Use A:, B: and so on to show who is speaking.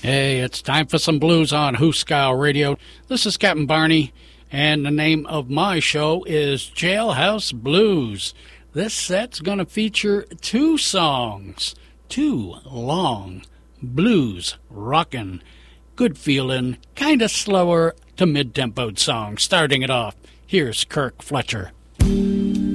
A: Hey, it's time for some blues on Hooskow Radio. This is Captain Barney, and the name of my show is Jailhouse Blues. This set's going to feature two songs, two long blues, rockin', good feeling, kind of slower to mid-tempoed songs. Starting it off, here's Kirk Fletcher.